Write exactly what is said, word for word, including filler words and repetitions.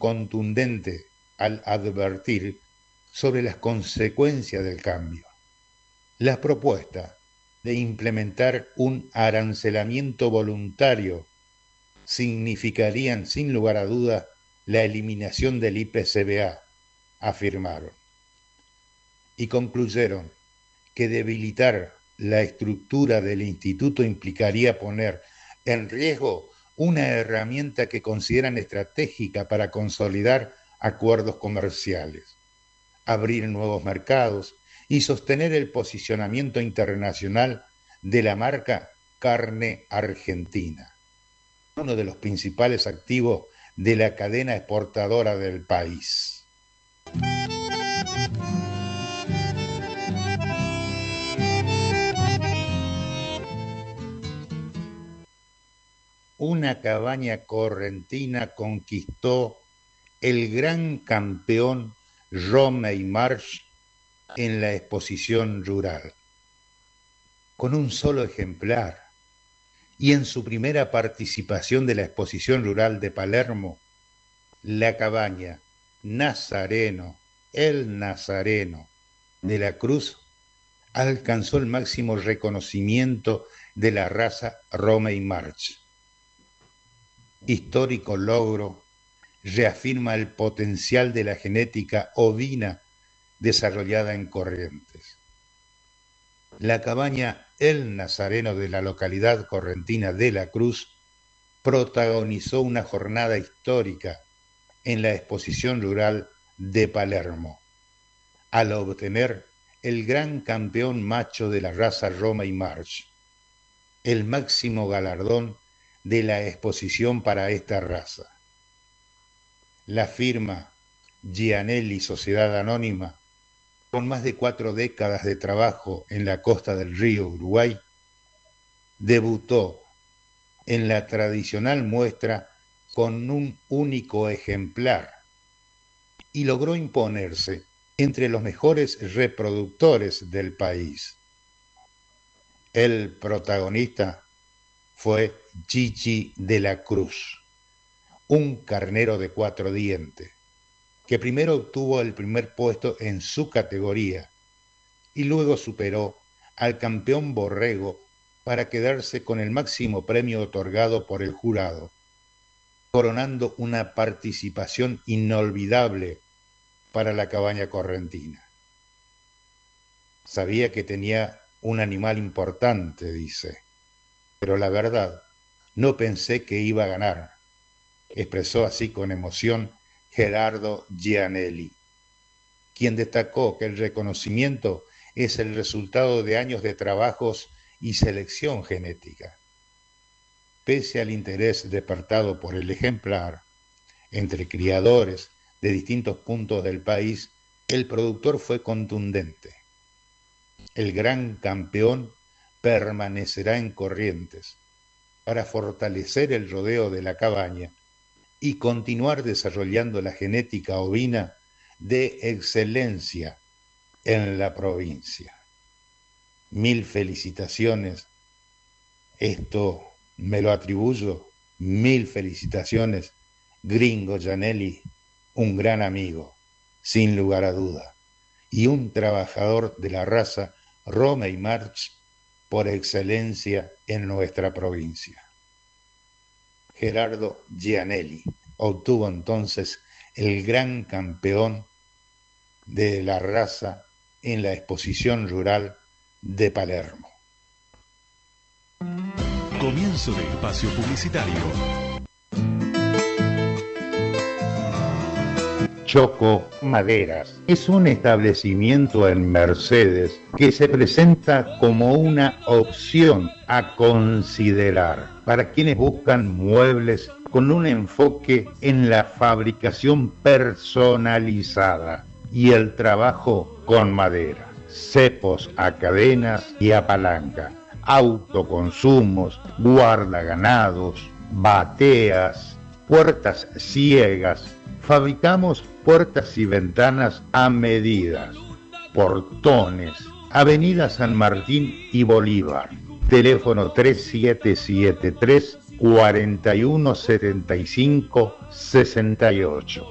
contundente al advertir sobre las consecuencias del cambio. La propuesta de implementar un arancelamiento voluntario significarían sin lugar a dudas la eliminación del I P C B A, afirmaron. Y concluyeron que debilitar la estructura del instituto implicaría poner en riesgo una herramienta que consideran estratégica para consolidar acuerdos comerciales, abrir nuevos mercados y sostener el posicionamiento internacional de la marca Carne Argentina, uno de los principales activos de la cadena exportadora del país. Una cabaña correntina conquistó el gran campeón Romney Marsh en la exposición rural, con un solo ejemplar, y en su primera participación de la exposición rural de Palermo, la cabaña Nazareno, el Nazareno de la Cruz, alcanzó el máximo reconocimiento de la raza Romney Marsh. Histórico logro, reafirma el potencial de la genética ovina desarrollada en Corrientes. La cabaña El Nazareno de la localidad correntina de La Cruz protagonizó una jornada histórica en la exposición rural de Palermo, al obtener el gran campeón macho de la raza Romney Marsh, el máximo galardón de la exposición para esta raza. La firma Gianelli Sociedad Anónima, con más de cuatro décadas de trabajo en la costa del río Uruguay, debutó en la tradicional muestra con un único ejemplar y logró imponerse entre los mejores reproductores del país. El protagonista fue Gigi de la Cruz, un carnero de cuatro dientes, que primero obtuvo el primer puesto en su categoría y luego superó al campeón borrego para quedarse con el máximo premio otorgado por el jurado, coronando una participación inolvidable para la cabaña correntina. Sabía que tenía un animal importante, dice, pero la verdad, no pensé que iba a ganar, expresó así con emoción Gerardo Gianelli, quien destacó que el reconocimiento es el resultado de años de trabajos y selección genética. Pese al interés despertado por el ejemplar entre criadores de distintos puntos del país, el productor fue contundente. El gran campeón permanecerá en Corrientes para fortalecer el rodeo de la cabaña y continuar desarrollando la genética ovina de excelencia en la provincia. Mil felicitaciones, esto me lo atribuyo, mil felicitaciones, Gringo Gianelli, un gran amigo, sin lugar a duda, y un trabajador de la raza Romney Marsh por excelencia en nuestra provincia. Gerardo Gianelli obtuvo entonces el gran campeón de la raza en la exposición rural de Palermo. Comienzo de espacio publicitario. Choco Maderas es un establecimiento en Mercedes que se presenta como una opción a considerar para quienes buscan muebles con un enfoque en la fabricación personalizada y el trabajo con madera, cepos a cadenas y a palanca, autoconsumos, guardaganados, bateas, puertas ciegas. Fabricamos puertas y ventanas a medidas, portones, Avenida San Martín y Bolívar, teléfono tres siete siete tres, cuatro uno siete cinco, seis ocho.